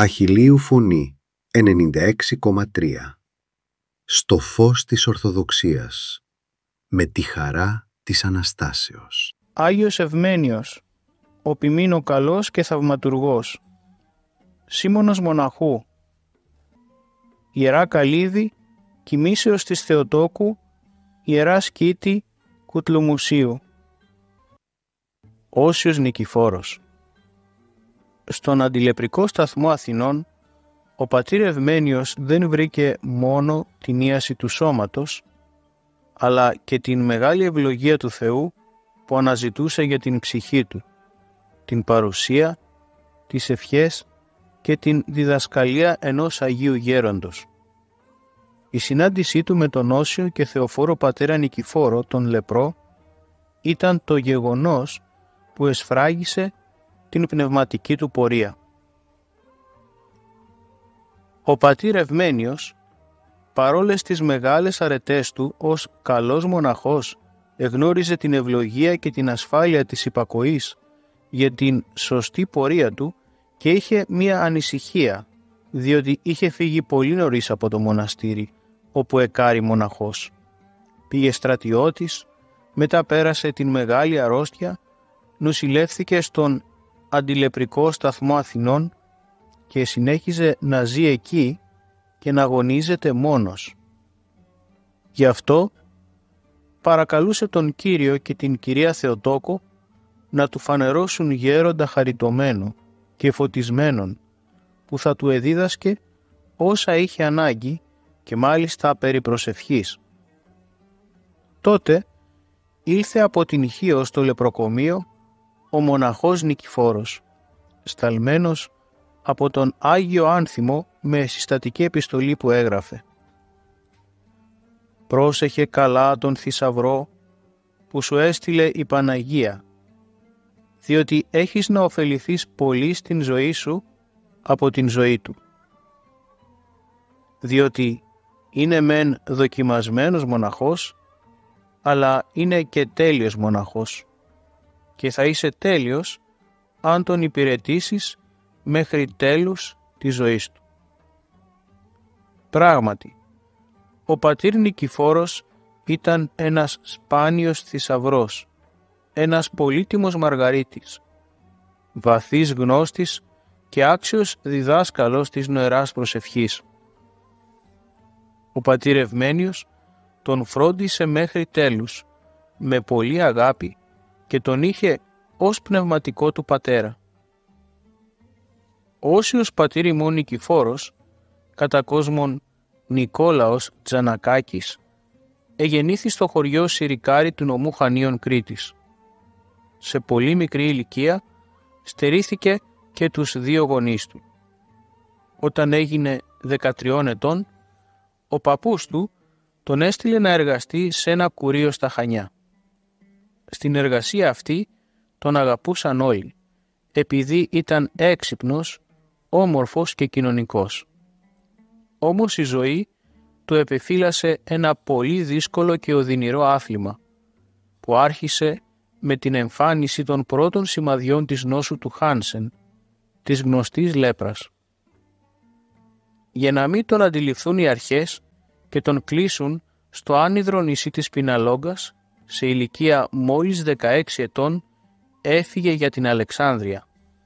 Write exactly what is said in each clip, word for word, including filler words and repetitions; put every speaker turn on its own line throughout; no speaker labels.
Αχιλλείου Φωνή ενενήντα έξι κόμμα τρία. Στο φως της Ορθοδοξίας, με τη χαρά της Αναστάσεως.
Άγιος Ευμένιος, ο ποιμήνο καλός και θαυματουργός. Σίμωνος Μοναχού. Ιερά Καλύδη, κοιμήσεως της Θεοτόκου, Ιερά Σκήτη, Κουτλουμουσίου. Όσιος Νικηφόρος. Στον αντιλεπρικό σταθμό Αθηνών, ο πατήρ Ευμένιος δεν βρήκε μόνο την ίαση του σώματος, αλλά και την μεγάλη ευλογία του Θεού που αναζητούσε για την ψυχή του, την παρουσία, τις ευχές και την διδασκαλία ενός Αγίου Γέροντος. Η συνάντησή του με τον Όσιο και Θεοφόρο πατέρα Νικηφόρο, τον λεπρό, ήταν το γεγονός που εσφράγισε την πνευματική του πορεία. Ο πατήρ Ευμένιος, παρόλες τις μεγάλες αρετές του ως καλός μοναχός, εγνώριζε την ευλογία και την ασφάλεια της υπακοής για την σωστή πορεία του και είχε μία ανησυχία, διότι είχε φύγει πολύ νωρίς από το μοναστήρι, όπου εκάρη μοναχός. Πήγε στρατιώτης, μετά πέρασε την μεγάλη αρρώστια, νοσηλεύθηκε στον αντιλεπρικό σταθμό Αθηνών και συνέχιζε να ζει εκεί και να αγωνίζεται μόνος. Γι' αυτό παρακαλούσε τον Κύριο και την Κυρία Θεοτόκο να του φανερώσουν γέροντα χαριτωμένο και φωτισμένον, που θα του εδίδασκε όσα είχε ανάγκη και μάλιστα περί προσευχής. Τότε ήλθε από την Χίο στο λεπροκομείο ο μοναχός Νικηφόρος, σταλμένος από τον Άγιο Άνθιμο με συστατική επιστολή που έγραφε. «Πρόσεχε καλά τον θησαυρό που σου έστειλε η Παναγία, διότι έχεις να ωφεληθείς πολύ στην ζωή σου από την ζωή του. Διότι είναι μεν δοκιμασμένος μοναχός, αλλά είναι και τέλειος μοναχός και θα είσαι τέλειος αν τον υπηρετήσεις μέχρι τέλους της ζωής του». Πράγματι, ο πατήρ Νικηφόρος ήταν ένας σπάνιος θησαυρός, ένας πολύτιμος Μαργαρίτης, βαθύς γνώστης και άξιος διδάσκαλος της νοεράς προσευχής. Ο πατήρ Ευμένιος τον φρόντισε μέχρι τέλους με πολλή αγάπη και τον είχε ως πνευματικό του πατέρα. Ο Όσιος πατήρ ημών Νικηφόρος, κατά κόσμον Νικόλαος Τζανακάκης, εγεννήθη στο χωριό Συρικάρη του νομού Χανίων Κρήτης. Σε πολύ μικρή ηλικία στερήθηκε και τους δύο γονείς του. Όταν έγινε δεκατριών ετών, ο παππούς του τον έστειλε να εργαστεί σε ένα κουρείο στα Χανιά. Στην εργασία αυτή τον αγαπούσαν όλοι, επειδή ήταν έξυπνος, όμορφος και κοινωνικός. Όμως η ζωή του επεφύλασε ένα πολύ δύσκολο και οδυνηρό άθλημα, που άρχισε με την εμφάνιση των πρώτων σημαδιών της νόσου του Χάνσεν, της γνωστής λέπρας. Για να μην τον αντιληφθούν οι αρχές και τον κλείσουν στο άνυδρο νησί της Πιναλόγκας, σε ηλικία μόλις δεκαέξι ετών έφυγε για την Αλεξάνδρεια.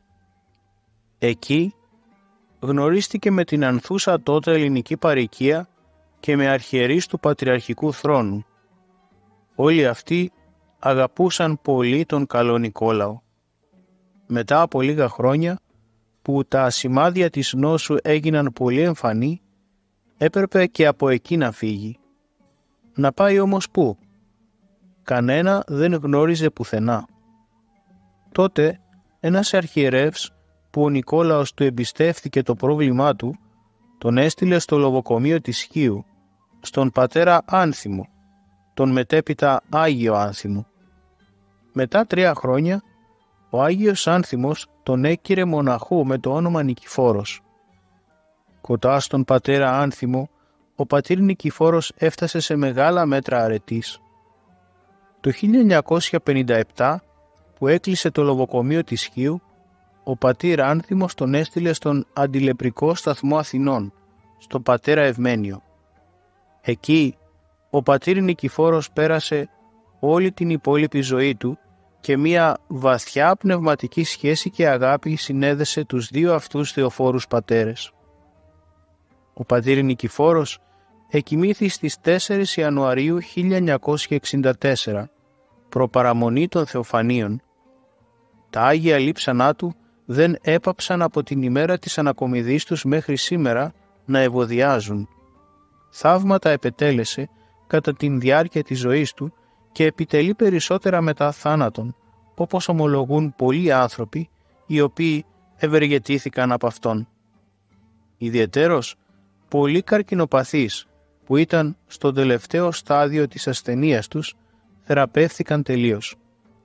Εκεί γνωρίστηκε με την ανθούσα τότε ελληνική παροικία και με αρχιερείς του Πατριαρχικού Θρόνου. Όλοι αυτοί αγαπούσαν πολύ τον καλό Νικόλαο. Μετά από λίγα χρόνια που τα σημάδια της νόσου έγιναν πολύ εμφανή, έπρεπε και από εκεί να φύγει. Να πάει όμως πού? Κανένα δεν γνώριζε πουθενά. Τότε ένας αρχιερεύς που ο Νικόλαος του εμπιστεύθηκε το πρόβλημά του, τον έστειλε στο λοβοκομείο της Χίου, στον πατέρα Άνθιμο, τον μετέπειτα Άγιο Άνθιμο. Μετά τρία χρόνια, ο Άγιος Άνθιμος τον έκυρε μοναχού με το όνομα Νικηφόρος. Κοντά στον πατέρα Άνθιμο, ο πατήρ Νικηφόρος έφτασε σε μεγάλα μέτρα αρετής. Το χίλια εννιακόσια πενήντα επτά, που έκλεισε το λοβοκομείο της Χίου, ο πατήρ Άνθιμος τον έστειλε στον αντιλεπρικό σταθμό Αθηνών, στον πατέρα Ευμένιο. Εκεί ο πατήρ Νικηφόρος πέρασε όλη την υπόλοιπη ζωή του και μία βαθιά πνευματική σχέση και αγάπη συνέδεσε τους δύο αυτούς θεοφόρους πατέρες. Ο πατήρ Νικηφόρος εκοιμήθη στις τέσσερις Ιανουαρίου χίλια εννιακόσια εξήντα τέσσερα, προπαραμονή των Θεοφανίων. Τα Άγια λείψανά του δεν έπαψαν από την ημέρα της ανακομιδής τους μέχρι σήμερα να ευωδιάζουν. Θαύματα επετέλεσε κατά την διάρκεια της ζωής του και επιτελεί περισσότερα μετά θάνατον, όπως ομολογούν πολλοί άνθρωποι οι οποίοι ευεργετήθηκαν από αυτόν. Ιδιαιτέρως, πολλοί καρκινοπαθείς που ήταν στο τελευταίο στάδιο της ασθενείας τους θεραπεύθηκαν τελείως.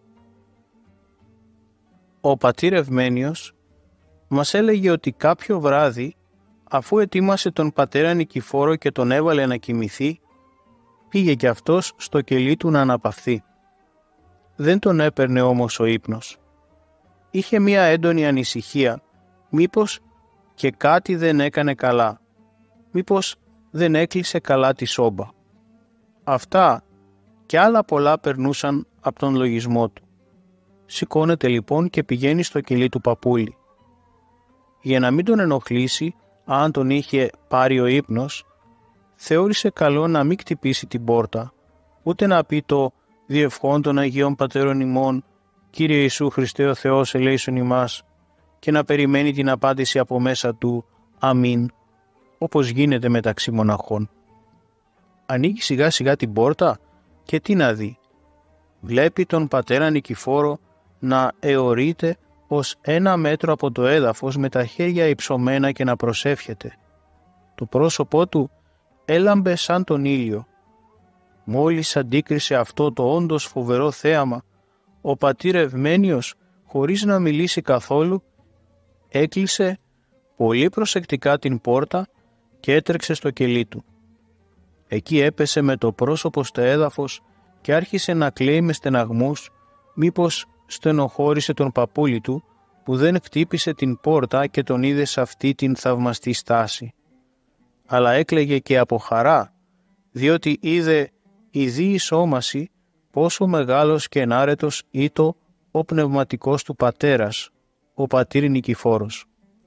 Ο πατήρ Ευμένιος μας έλεγε ότι κάποιο βράδυ, αφού ετοίμασε τον πατέρα Νικηφόρο και τον έβαλε να κοιμηθεί, πήγε κι αυτός στο κελί του να αναπαυθεί. Δεν τον έπαιρνε όμως ο ύπνος. Είχε μία έντονη ανησυχία, μήπως και κάτι δεν έκανε καλά, μήπως δεν έκλεισε καλά τη σόμπα. Αυτά και άλλα πολλά περνούσαν από τον λογισμό του. Σηκώνεται λοιπόν και πηγαίνει στο κελί του παππούλη. Για να μην τον ενοχλήσει, αν τον είχε πάρει ο ύπνος, θεώρησε καλό να μην χτυπήσει την πόρτα, ούτε να πει το «Διευχών των Αγίων Πατέρων ημών, Κύριε Ιησού Χριστέ ο Θεός ελέησον ημάς» και να περιμένει την απάντηση από μέσα του «Αμήν», όπως γίνεται μεταξύ μοναχών. Ανοίγει σιγά σιγά την πόρτα και τι να δει. Βλέπει τον πατέρα Νικηφόρο να αιωρείται ως ένα μέτρο από το έδαφος με τα χέρια υψωμένα και να προσεύχεται. Το πρόσωπό του έλαμπε σαν τον ήλιο. Μόλις αντίκρισε αυτό το όντως φοβερό θέαμα, ο πατήρ Ευμένιος, χωρίς να μιλήσει καθόλου, έκλεισε πολύ προσεκτικά την πόρτα και έτρεξε στο κελί του. Εκεί έπεσε με το πρόσωπο στο έδαφος και άρχισε να κλαίει με στεναγμούς, μήπως στενοχώρησε τον παππούλη του που δεν χτύπησε την πόρτα και τον είδε σε αυτή την θαυμαστή στάση. Αλλά έκλαιγε και από χαρά, διότι είδε η διεισόμαση πόσο μεγάλος και ενάρετος ήτο ο πνευματικός του πατέρας, ο πατήρ Νικηφόρος.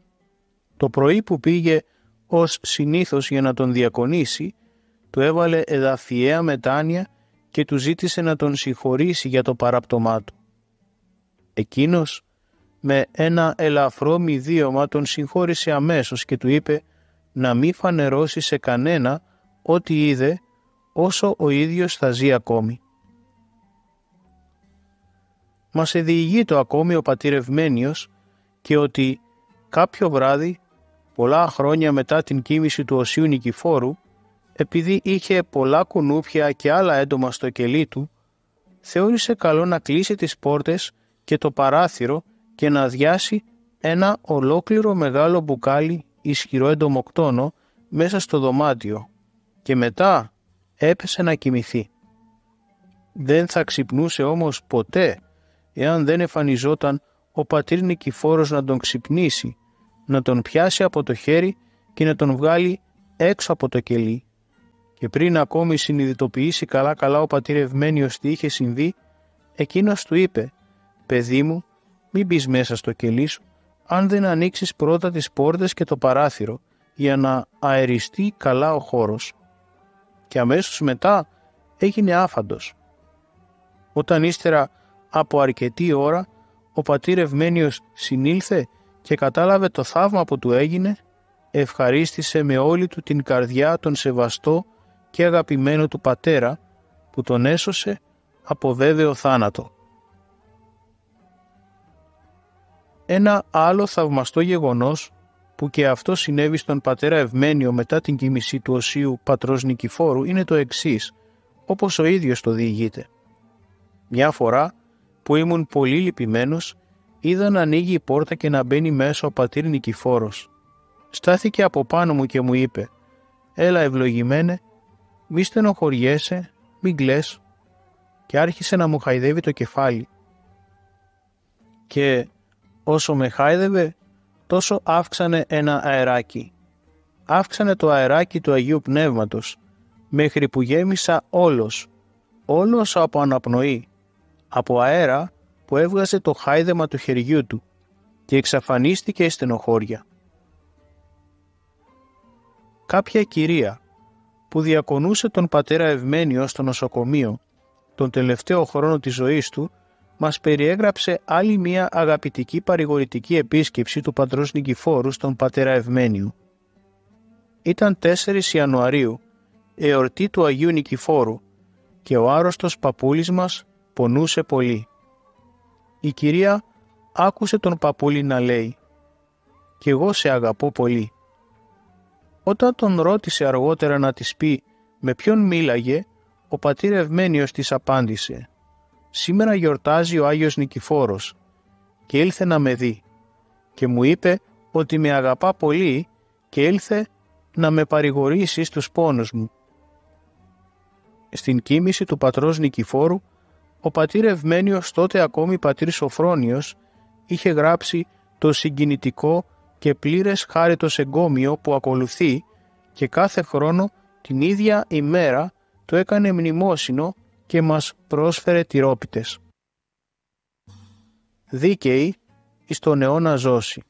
Το πρωί που πήγε ως συνήθως για να τον διακονήσει, του έβαλε εδαφιαία μετάνοια και του ζήτησε να τον συγχωρήσει για το παράπτωμά του. Εκείνος με ένα ελαφρό μηδίωμα τον συγχώρησε αμέσως και του είπε να μη φανερώσει σε κανένα ό,τι είδε όσο ο ίδιος θα ζει ακόμη. Μας εδιηγεί το ακόμη ο πατήρ Ευμένιος και ότι κάποιο βράδυ, πολλά χρόνια μετά την κοίμηση του Οσίου Νικηφόρου, επειδή είχε πολλά κουνούπια και άλλα έντομα στο κελί του, θεώρησε καλό να κλείσει τις πόρτες και το παράθυρο και να αδειάσει ένα ολόκληρο μεγάλο μπουκάλι ισχυρό εντομοκτόνο μέσα στο δωμάτιο και μετά έπεσε να κοιμηθεί. Δεν θα ξυπνούσε όμως ποτέ εάν δεν εμφανιζόταν ο πατήρ Νικηφόρος να τον ξυπνήσει, να τον πιάσει από το χέρι και να τον βγάλει έξω από το κελί. Και πριν ακόμη συνειδητοποιήσει καλά καλά ο πατήρ Ευμένιος τι είχε συμβεί, εκείνος του είπε «Παιδί μου, μην μπεις μέσα στο κελί σου, αν δεν ανοίξεις πρώτα τις πόρτες και το παράθυρο, για να αεριστεί καλά ο χώρος». Και αμέσως μετά έγινε άφαντος. Όταν ύστερα από αρκετή ώρα ο πατήρ Ευμένιος συνήλθε και κατάλαβε το θαύμα που του έγινε, ευχαρίστησε με όλη του την καρδιά τον σεβαστό και αγαπημένο του πατέρα που τον έσωσε από βέβαιο θάνατο. Ένα άλλο θαυμαστό γεγονός που και αυτό συνέβη στον πατέρα Ευμένιο μετά την κοίμηση του Οσίου Πατρός Νικηφόρου είναι το εξής, όπως ο ίδιος το διηγείται. Μια φορά που ήμουν πολύ λυπημένος, είδα να ανοίγει η πόρτα και να μπαίνει μέσα ο πατήρ Νικηφόρος. Στάθηκε από πάνω μου και μου είπε «Έλα ευλογημένε, μη στενοχωριέσαι, μην κλαις», και άρχισε να μου χαϊδεύει το κεφάλι. Και Όσο με χάιδευε, τόσο αύξανε ένα αεράκι. Αύξανε το αεράκι του Αγίου Πνεύματος, μέχρι που γέμισα όλος, όλος από αναπνοή, από αέρα που έβγαζε το χάιδεμα του χεριού του και εξαφανίστηκε η στενοχώρια. Κάποια κυρία που διακονούσε τον πατέρα Ευμένιο στο νοσοκομείο τον τελευταίο χρόνο της ζωής του, μας περιέγραψε άλλη μία αγαπητική παρηγορητική επίσκεψη του πατρός Νικηφόρου στον πατέρα Ευμένιο. Ήταν τέσσερις Ιανουαρίου, εορτή του Αγίου Νικηφόρου, και ο άρρωστος παππούλης μας πονούσε πολύ. Η κυρία άκουσε τον παππούλη να λέει «Κι εγώ σε αγαπώ πολύ». Όταν τον ρώτησε αργότερα να της πει με ποιον μίλαγε, ο πατήρ Ευμένιος της απάντησε «Σήμερα γιορτάζει ο Άγιος Νικηφόρος και ήλθε να με δει και μου είπε ότι με αγαπά πολύ και ήλθε να με παρηγορήσει στους πόνους μου». Στην κοίμηση του πατρός Νικηφόρου, ο πατήρ Ευμένιος, τότε ακόμη πατήρ Σοφρόνιος, είχε γράψει το συγκινητικό και πλήρες χάριτος εγκόμιο που ακολουθεί και κάθε χρόνο την ίδια ημέρα το έκανε μνημόσυνο και μας πρόσφερε τυρόπιτες. Δίκαιοι εις τον αιώνα ζώσει.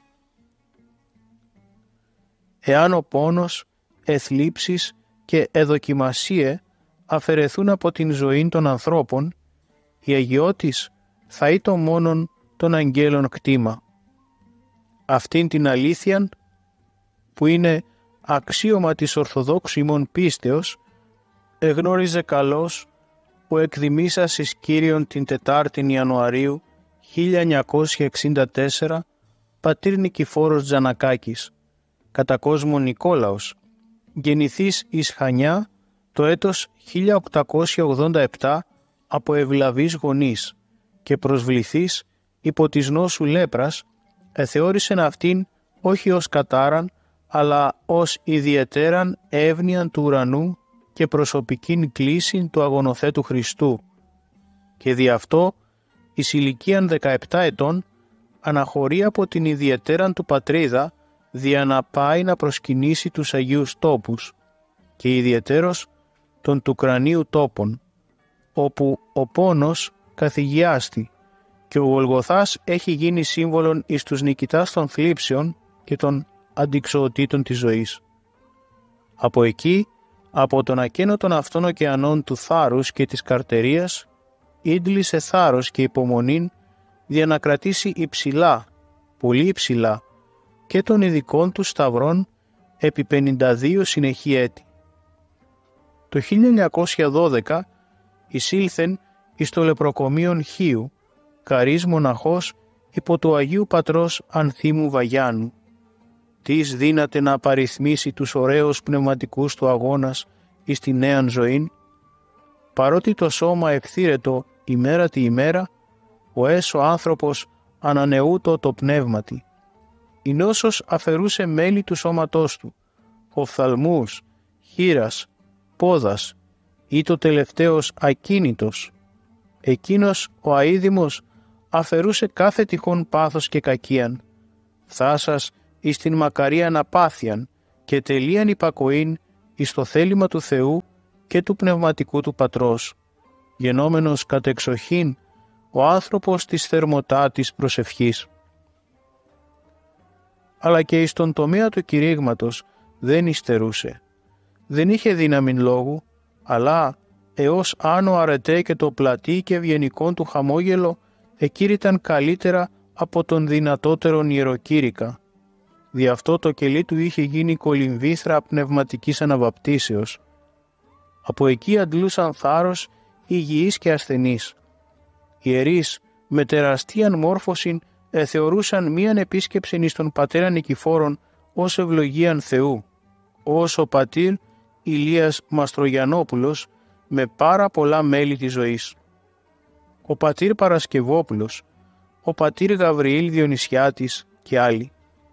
Εάν ο πόνος, εθλίψεις και εδοκιμασίε αφαιρεθούν από την ζωή των ανθρώπων, η αγιώτης θα είτο μόνον των αγγέλων κτήμα. Αυτήν την αλήθειαν, που είναι αξίωμα της Ορθοδόξου ημών πίστεως, εγνώριζε καλώς ο εκδημήσας εις Κύριον την Τετάρτην Ιανουαρίου χίλια εννιακόσια εξήντα τέσσερα πατήρ Νικηφόρος Τζανακάκης, κατά κόσμο Νικόλαος, γεννηθής εις Χανιά το έτος χίλια οκτακόσια ογδόντα επτά από ευλαβείς γονείς και προσβληθής υπό της νόσου λέπρας, εθεώρησεν αυτήν όχι ως κατάραν, αλλά ως ιδιαιτέραν εύνοιαν του ουρανού και προσωπικήν κλίσιν του αγωνοθέτου Χριστού, και δι' αυτό εις ηλικίαν δεκαεπτά ετών αναχωρεί από την ιδιαιτέραν του πατρίδα δια να πάει να προσκυνήσει τους Αγίους τόπους και ιδιαιτέρως των του κρανίου τόπων, όπου ο πόνος καθηγιάστη και ο Γολγοθάς έχει γίνει σύμβολον εις τους νικητάς των θλίψεων και των αντιξοοτήτων της ζωής. Από εκεί, από τον ακένωτον αυτών ωκεανών του θάρρους και της καρτερίας, ίντλησε θάρρος και υπομονήν για να κρατήσει υψηλά, πολύ υψηλά, και των ειδικών του σταυρών επί πενήντα δύο συνεχή έτη. Το χίλια εννιακόσια δώδεκα εισήλθεν εις το λεπροκομείον Χίου, καρύς μοναχός υπό του Αγίου Πατρός Ανθίμου Βαγιάννου. Τις δύναται να απαριθμίσει τους ωραίους πνευματικούς του αγώνας εις τη νέαν ζωήν, παρότι το σώμα εκθύρετο ημέρα τη ημέρα, ο έσω άνθρωπος ανανεούτο το πνεύματι. Η νόσος αφαιρούσε μέλη του σώματός του, οφθαλμούς, χείρας, πόδας, ή το τελευταίος ακίνητος. Εκείνος ο αείδημος αφαιρούσε κάθε τυχόν πάθος και κακίαν, θάσας εις την μακαρίαν απάθειαν και τελείαν υπακοήν εις το θέλημα του Θεού και του πνευματικού του Πατρός, γενόμενος κατεξοχήν ο άνθρωπος της θερμοτάτης προσευχής. Αλλά και εις τον τομέα του κηρύγματος δεν υστερούσε. Δεν είχε δύναμην λόγου, αλλά έως άνω αρετέ και το πλατή και ευγενικόν του χαμόγελο εκήρυταν καλύτερα από τον δυνατότερον ιεροκήρυκα. Δι' αυτό το κελί του είχε γίνει κολυμβήθρα πνευματικής αναβαπτίσεως. Από εκεί αντλούσαν θάρρος υγιείς και ασθενείς. Οι ιερείς με τεραστίαν μόρφωσιν εθεωρούσαν μίαν επίσκεψην εις τον πατέρα Νικηφόρον ως ευλογίαν Θεού, ως ο πατήρ Ηλίας Μαστρογιαννόπουλος με πάρα πολλά μέλη της ζωής, ο πατήρ Παρασκευόπουλος, ο πατήρ Γαβριήλ Διονυσιάτης και άλλοι.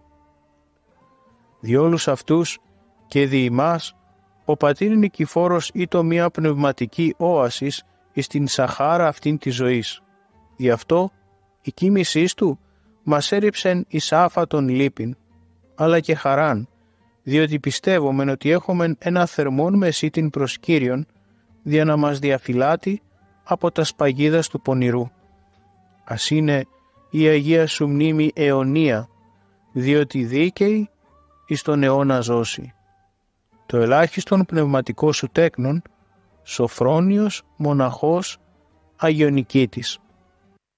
Διόλους αυτούς και δι' ημάς, ο πατήρ Νικηφόρος ήτο μια πνευματική όασης εις την σαχάρα αυτήν της ζωής. Γι' αυτό η κοίμησής του μας έριψεν εις άφατον λύπην, αλλά και χαράν, διότι πιστεύομεν ότι έχομεν ένα θερμόν μεσίτην προς Κύριον, δια να μας διαφυλάτει από τα σπαγίδας του πονηρού. Ας είναι η Αγία Σου μνήμη αιωνία, διότι δίκαιη εις τον αιώνα ζώσει. Το ελάχιστον πνευματικό Σου τέκνον, Σοφρόνιος, μοναχός, Αγιονικήτης.